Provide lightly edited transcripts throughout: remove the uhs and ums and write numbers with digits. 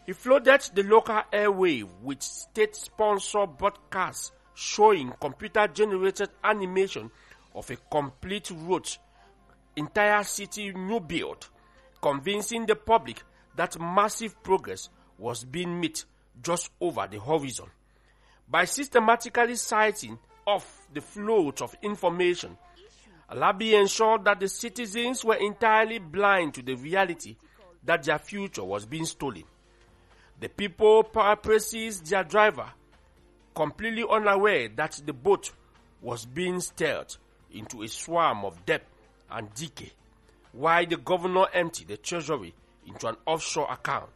He flooded the local airwave with state-sponsored broadcasts showing computer-generated animation of a complete route, entire city new build, convincing the public that massive progress was being made just over the horizon. By systematically sighting off the float of information, Alabi ensured that the citizens were entirely blind to the reality that their future was being stolen. The people praised their driver, completely unaware that the boat was being steered into a swarm of debt and decay, while the governor emptied the treasury into an offshore account.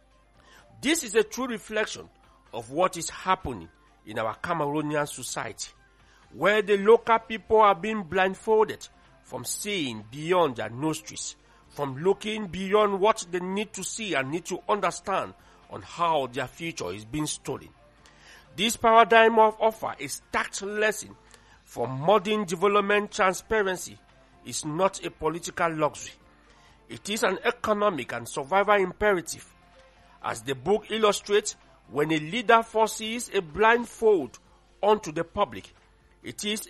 This is a true reflection of what is happening in our Cameroonian society, where the local people are being blindfolded from seeing beyond their nostrils, from looking beyond what they need to see and need to understand on how their future is being stolen. This paradigm of offer a stark lesson for modern development. Transparency is not a political luxury. It is an economic and survival imperative. As the book illustrates, when a leader forces a blindfold onto the public, it is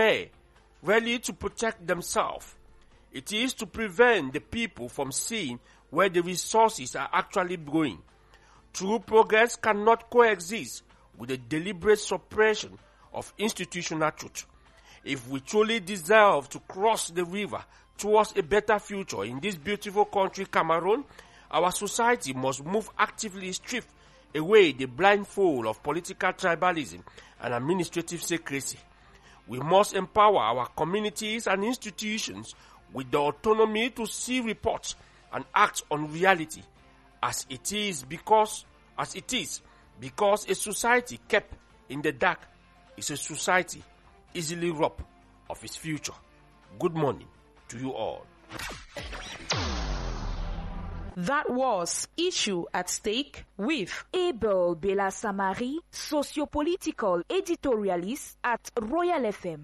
rarely to protect themselves. It is to prevent the people from seeing where the resources are actually going. True progress cannot coexist with the deliberate suppression of institutional truth. If we truly deserve to cross the river towards a better future in this beautiful country, Cameroon, our society must move actively, strip away the blindfold of political tribalism and administrative secrecy. We must empower our communities and institutions with the autonomy to see, report, and act on reality as it is, because a society kept in the dark is a society easily robbed of its future. Good morning to you all. That was Issue at Stake with Abel Bella Samari, socio-political editorialist at Royal FM.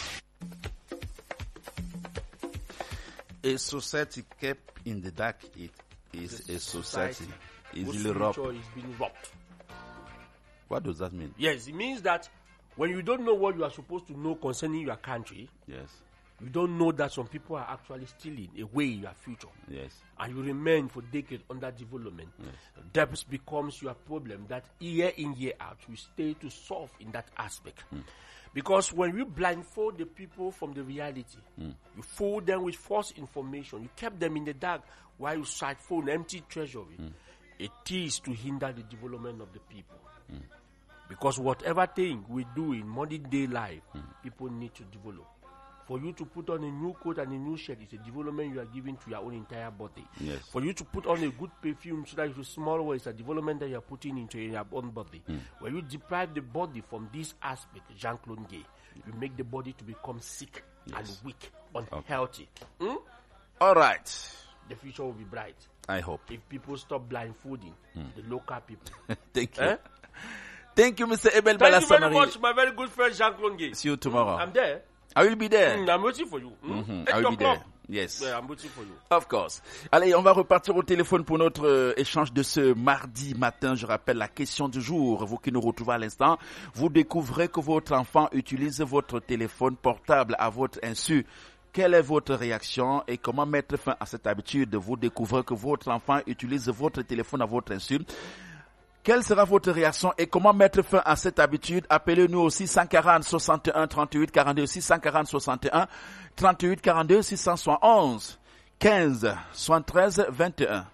A society kept in the dark, it is a society easily robbed. Future is being robbed. What does that mean? Yes, it means that when you don't know what you are supposed to know concerning your country, Yes. you don't know that some people are actually stealing away your future. Yes. And you remain for decades under development. Yes. Debt becomes your problem that year in, year out, you stay to solve in that aspect. Because when you blindfold the people from the reality, you fool them with false information, you kept them in the dark while you siphon empty treasury, it is to hinder the development of the people. Because whatever thing we do in modern day life, people need to develop. For you to put on a new coat and a new shirt is a development you are giving to your own entire body. Yes. For you to put on a good perfume so that you smell well is a development that you are putting into your own body. When you deprive the body from this aspect, Jean-Claude Gay, you make the body to become sick and weak, unhealthy. All right. The future will be bright. I hope. If people stop blindfolding the local people. Thank you. Thank you, Mr. Abel Bella Thank you very Samari. much, my very good friend Jean-Claude Gay. See you tomorrow. I'm there. I will be there. I'm waiting for you. I will be there. Yes. Yeah, I'm waiting for you. Of course. Allez, on va repartir au téléphone pour notre échange de ce mardi matin. Je rappelle la question du jour. Vous qui nous retrouvez à l'instant, vous découvrez que votre enfant utilise votre téléphone portable à votre insu. Quelle est votre réaction et comment mettre fin à cette habitude? Vous découvrez que votre enfant utilise votre téléphone à votre insu. Quelle sera votre réaction et comment mettre fin à cette habitude? Appelez-nous au 640 61 38 42, 640 61 38 42, 671 15 73 21.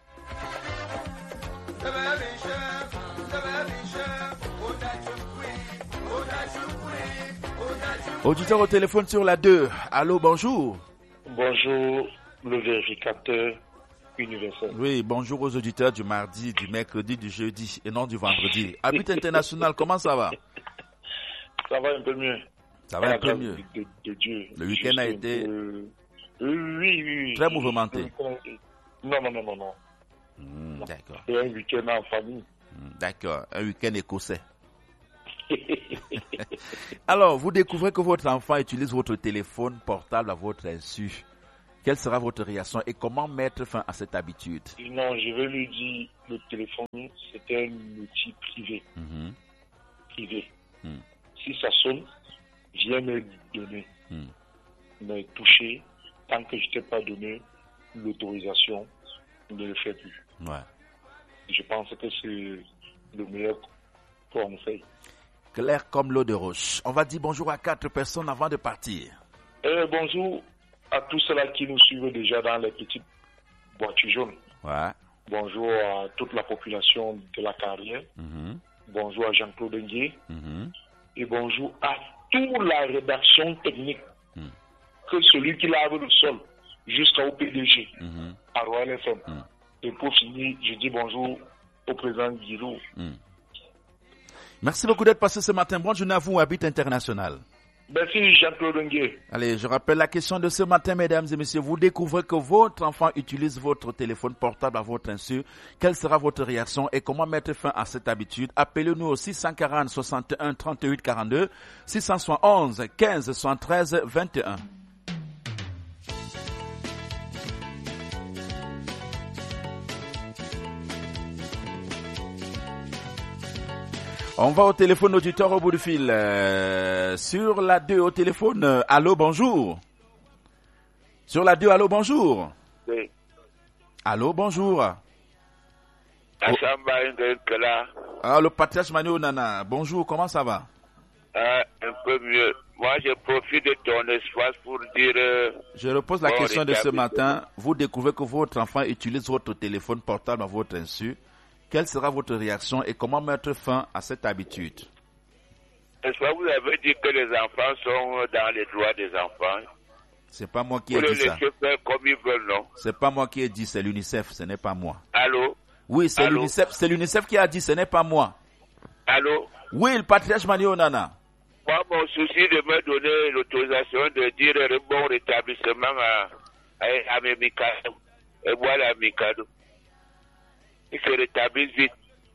Auditeur au téléphone sur la 2. Allô, bonjour. Bonjour, le vérificateur universel. Oui, bonjour aux auditeurs du mardi, du mercredi, du jeudi et non du vendredi. Habit international, comment ça va? Ça va un peu mieux. Ça va un peu mieux. De Dieu. Le week-end a été oui. très mouvementé. Non. D'accord. C'est un week-end en famille. D'accord, un week-end écossais. Alors, vous découvrez que votre enfant utilise votre téléphone portable à votre insu. Quelle sera votre réaction et comment mettre fin à cette habitude? Non, je vais lui dire, le téléphone, c'est un outil privé. Privé. Si ça sonne, viens me donner. Me toucher, tant que je t'ai pas donné l'autorisation, ne le fais plus. Ouais. Je pense que c'est le meilleur conseil. Clair comme l'eau de roche. On va dire bonjour à 4 personnes avant de partir. Bonjour à tous ceux-là qui nous suivent déjà dans les petites voitures jaunes. Ouais. Bonjour à toute la population de la carrière. Bonjour à Jean-Claude Ngué. Et bonjour à toute la rédaction technique. Que celui qui lave le sol jusqu'au PDG à Royal FM. Et pour finir, je dis bonjour au président Guilou. Merci beaucoup d'être passé ce matin. Bonne journée à vous, Habit International. Merci Jean-Claude Ngué. Allez, je rappelle la question de ce matin, mesdames et messieurs. Vous découvrez que votre enfant utilise votre téléphone portable à votre insu. Quelle sera votre réaction et comment mettre fin à cette habitude? Appelez-nous au 640 61 38 42, 671 15 73 21. On va au téléphone auditeur au bout du fil. Sur la 2 au téléphone, allô, bonjour. Sur la 2, allô, bonjour. Oui. Allô, bonjour. Le patriarche Manu Nana, bonjour, comment ça va? Un peu mieux. Moi, je profite de ton espace pour dire... je repose la question de ce matin. Vous découvrez que votre enfant utilise votre téléphone portable à votre insu. Quelle sera votre réaction et comment mettre fin à cette habitude? Est-ce que vous avez dit que les enfants sont dans les droits des enfants? C'est pas moi qui ai dit ça. Vous les laissez faire comme ils veulent, non? C'est pas moi qui ai dit, c'est l'UNICEF, ce n'est pas moi. Allô? Oui, c'est l'UNICEF, c'est l'UNICEF qui a dit, ce n'est pas moi. Allô? Oui, le patriarche Mani Onana. Moi, mon souci de me donner l'autorisation de dire un bon rétablissement à mes Mikado. Et voilà, Mikado. Il se rétablissent vite.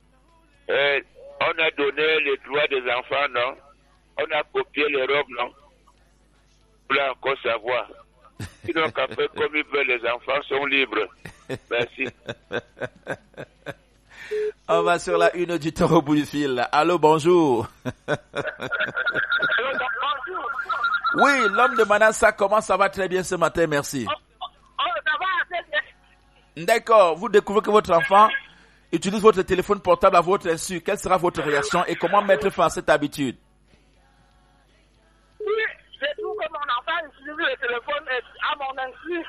On a donné les droits des enfants, non? On a copié les robes, non? Vous voulez encore savoir. Ils n'ont qu'à faire comme ils veulent, les enfants sont libres. Merci. On va sur la une auditeur au bout du fil. Allô, bonjour. Oui, l'homme de Manassa, comment ça va? Très bien ce matin, merci. D'accord, vous découvrez que votre enfant utilise votre téléphone portable à votre insu. Quelle sera votre réaction et comment mettre fin à cette habitude? Oui, je trouve que mon enfant utilise le téléphone à mon insu.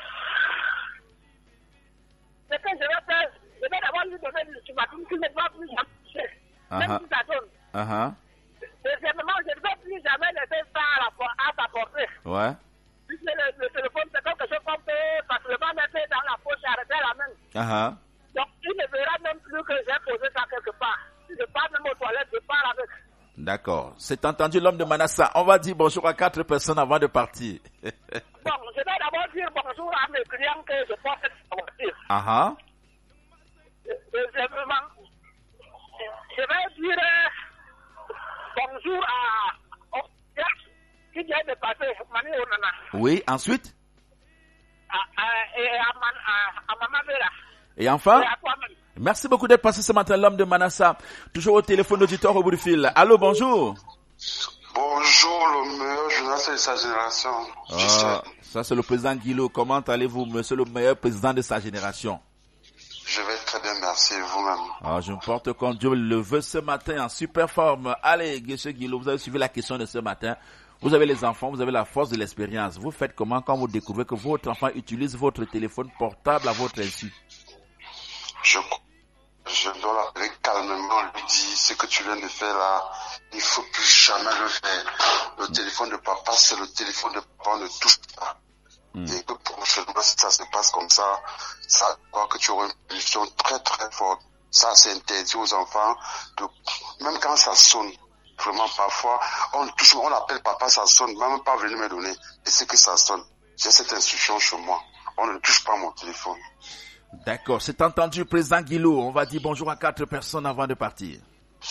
Ce que je vais faire, je vais d'abord lui donner l'ultimatum qu'il ne doit plus jamais toucher. Même si ça donne. Deuxièmement, je ne vais plus jamais laisser ça à sa portée. Ouais. Puisque le téléphone, c'est quelque chose qu'on peut facilement mettre dans la poche et arrêter la main. Donc, il ne verra même plus que j'ai posé ça quelque part. Si je pars même aux toilettes, je pars avec. D'accord. C'est entendu, l'homme de Manassa. On va dire bonjour à 4 personnes avant de partir. Bon, je vais d'abord dire bonjour à mes clients que je porte cette voiture. Deuxièmement, je vais dire bonjour à qui vient de passer, Mani Onana. Oui, ensuite? Et à Maman Vera. Et enfin? Et à toi-même. Merci beaucoup d'être passé ce matin, l'homme de Manassa. Toujours au téléphone auditeur au bout du fil. Allô, bonjour. Bonjour, le meilleur journaliste de sa génération. Ça c'est le président Guilou. Comment allez-vous, monsieur le meilleur président de sa génération? Je vais très bien, merci, vous-même. Je me porte comme Dieu le veut ce matin en super forme. Allez, monsieur Guilou, vous avez suivi la question de ce matin. Vous avez les enfants, vous avez la force de l'expérience. Vous faites comment quand vous découvrez que votre enfant utilise votre téléphone portable à votre insu? Je dois l'appeler calmement, lui dire ce que tu viens de faire là, il faut plus jamais le faire. Le téléphone de papa, c'est le téléphone de papa, on ne touche pas. Et que prochainement, si ça se passe comme ça crois que tu auras une punition très très forte. Ça, c'est interdit aux enfants, même quand ça sonne. Vraiment, parfois, on appelle papa, ça sonne, même pas venir me donner. Et c'est que ça sonne. J'ai cette instruction chez moi. On ne touche pas mon téléphone. D'accord, c'est entendu, président Guilou. On va dire bonjour à 4 personnes avant de partir. Oui,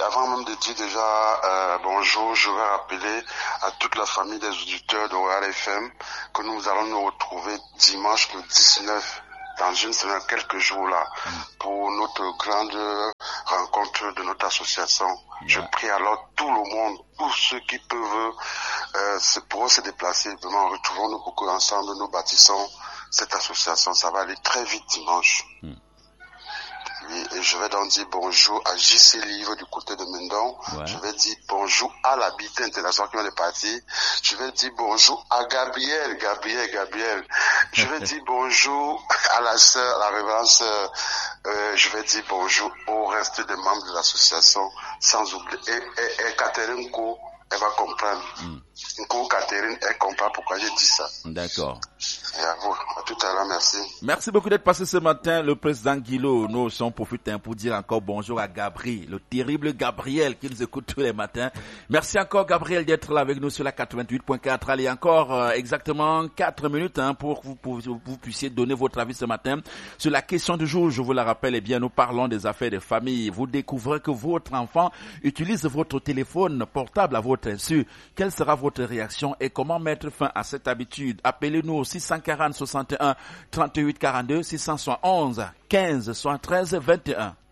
avant même de dire déjà bonjour, je vais rappeler à toute la famille des auditeurs de Royal FM que nous allons nous retrouver dimanche le 19 dans une semaine, quelques jours là, pour notre grande rencontre de notre association. Je prie alors tout le monde, tous ceux qui peuvent pour se déplacer, vraiment retrouvons-nous beaucoup ensemble, nous bâtissons cette association. Ça va aller très vite dimanche. Et je vais donc dire bonjour à JC Livre du côté de Mendon. Je vais dire bonjour à l'habité international qui vient de partir. Je vais dire bonjour à Gabriel. Je vais dire bonjour à la sœur, la révérende sœur. Je vais dire bonjour au reste des membres de l'association, sans oublier. Et Catherine Co, elle va comprendre. Catherine, elle comprend pourquoi j'ai dit ça. D'accord. Et à vous, à tout à l'heure, merci. Merci beaucoup d'être passé ce matin, le président Guilo. Nous sommes profitants pour dire encore bonjour à Gabriel, le terrible Gabriel qui nous écoute tous les matins. Merci encore Gabriel d'être là avec nous sur la 88.4. Allez, encore exactement 4 minutes pour que vous puissiez donner votre avis ce matin sur la question du jour. Je vous la rappelle, nous parlons des affaires de famille. Vous découvrez que votre enfant utilise votre téléphone portable à votre insu. Quelle sera votre réaction et comment mettre fin à cette habitude? Appelez-nous au 640 61 38 42 671 15 73 21.